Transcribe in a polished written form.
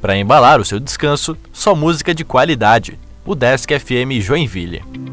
Para embalar o seu descanso, só música de qualidade. O Desk FM Joinville.